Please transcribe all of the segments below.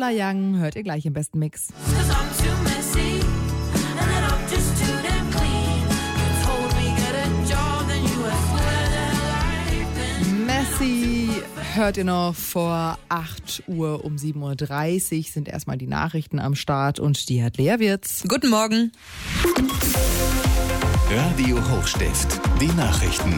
Lola Young hört ihr gleich im besten Mix. Messi hört ihr noch vor 8 Uhr. Um 7.30 Uhr sind erstmal die Nachrichten am Start und die hat Lea Wirz. Guten Morgen. Radio Hochstift, die Nachrichten.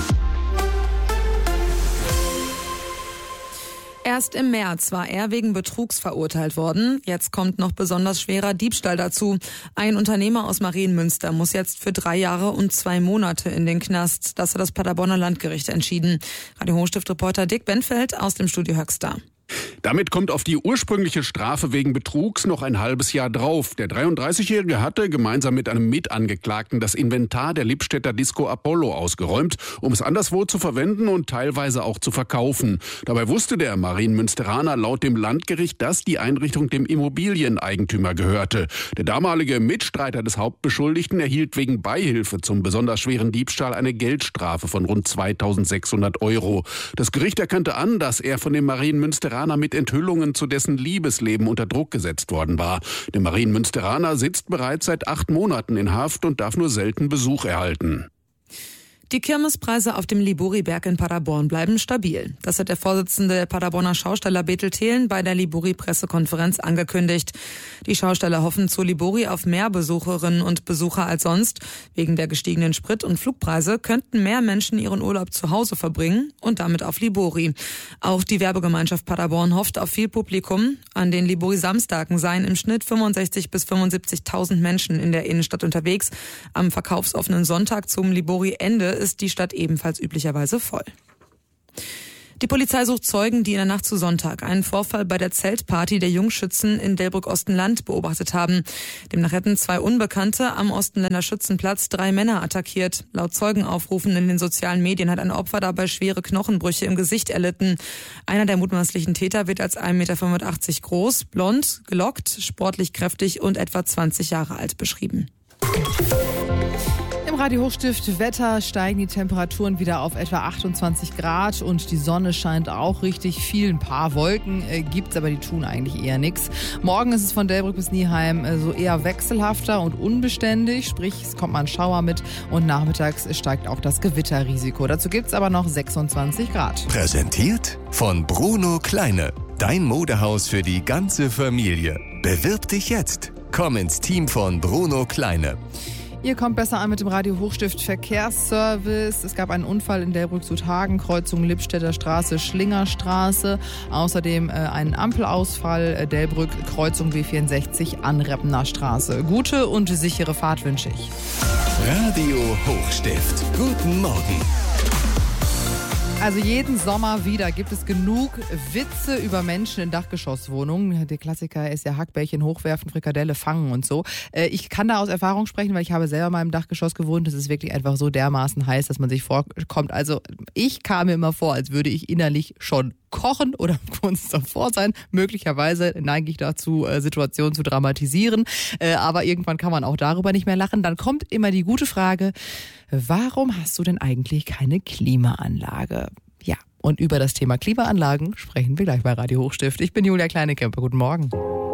Erst im März war er wegen Betrugs verurteilt worden. Jetzt kommt noch besonders schwerer Diebstahl dazu. Ein Unternehmer aus Marienmünster muss jetzt für 3 Jahre und 2 Monate in den Knast. Das hat das Paderborner Landgericht entschieden. Radio Hochstift-Reporter Dick Benfeld aus dem Studio Höxter. Damit kommt auf die ursprüngliche Strafe wegen Betrugs noch ein halbes Jahr drauf. Der 33-Jährige hatte gemeinsam mit einem Mitangeklagten das Inventar der Lippstädter Disco Apollo ausgeräumt, um es anderswo zu verwenden und teilweise auch zu verkaufen. Dabei wusste der Marienmünsteraner laut dem Landgericht, dass die Einrichtung dem Immobilieneigentümer gehörte. Der damalige Mitstreiter des Hauptbeschuldigten erhielt wegen Beihilfe zum besonders schweren Diebstahl eine Geldstrafe von rund 2.600 €. Das Gericht erkannte an, dass er von dem Marienmünsteraner mit Enthüllungen zu dessen Liebesleben unter Druck gesetzt worden war. Der Marienmünsteraner sitzt bereits seit 8 Monaten in Haft und darf nur selten Besuch erhalten. Die Kirmespreise auf dem Libori-Berg in Paderborn bleiben stabil. Das hat der Vorsitzende der Paderborner Schausteller Bethel Thelen bei der Libori-Pressekonferenz angekündigt. Die Schausteller hoffen zu Libori auf mehr Besucherinnen und Besucher als sonst. Wegen der gestiegenen Sprit- und Flugpreise könnten mehr Menschen ihren Urlaub zu Hause verbringen und damit auf Libori. Auch die Werbegemeinschaft Paderborn hofft auf viel Publikum. An den Libori-Samstagen seien im Schnitt 65.000 bis 75.000 Menschen in der Innenstadt unterwegs. Am verkaufsoffenen Sonntag zum Libori-Ende ist die Stadt ebenfalls üblicherweise voll. Die Polizei sucht Zeugen, die in der Nacht zu Sonntag einen Vorfall bei der Zeltparty der Jungschützen in Delbrück-Ostenland beobachtet haben. Demnach hätten 2 Unbekannte am Ostenländer Schützenplatz 3 Männer attackiert. Laut Zeugenaufrufen in den sozialen Medien hat ein Opfer dabei schwere Knochenbrüche im Gesicht erlitten. Einer der mutmaßlichen Täter wird als 1,85 Meter groß, blond, gelockt, sportlich kräftig und etwa 20 Jahre alt beschrieben. Im Radio Hochstift Wetter steigen die Temperaturen wieder auf etwa 28 Grad und die Sonne scheint auch richtig viel. Ein paar Wolken gibt's, aber die tun eigentlich eher nichts. Morgen ist es von Delbrück bis Nieheim so eher wechselhafter und unbeständig, sprich es kommt mal ein Schauer mit und nachmittags steigt auch das Gewitterrisiko. Dazu gibt's aber noch 26 Grad. Präsentiert von Bruno Kleine. Dein Modehaus für die ganze Familie. Bewirb dich jetzt. Komm ins Team von Bruno Kleine. Ihr kommt besser an mit dem Radio Hochstift Verkehrsservice. Es gab einen Unfall in Delbrück-Südhagen, Kreuzung Lippstädter Straße, Schlingerstraße. Außerdem einen Ampelausfall, Delbrück, Kreuzung B64, Anreppener Straße. Gute und sichere Fahrt wünsche ich. Radio Hochstift. Guten Morgen. Also jeden Sommer wieder gibt es genug Witze über Menschen in Dachgeschosswohnungen. Der Klassiker ist ja Hackbällchen hochwerfen, Frikadelle fangen und so. Ich kann da aus Erfahrung sprechen, weil ich habe selber mal im Dachgeschoss gewohnt. Es ist wirklich einfach so dermaßen heiß, dass man sich vorkommt. Also ich kam mir immer vor, als würde ich innerlich schon kochen oder kurz davor sein. Möglicherweise neige ich dazu, Situationen zu dramatisieren. Aber irgendwann kann man auch darüber nicht mehr lachen. Dann kommt immer die gute Frage, warum hast du denn eigentlich keine Klimaanlage? Ja, und über das Thema Klimaanlagen sprechen wir gleich bei Radio Hochstift. Ich bin Julia Kleinekemper. Guten Morgen.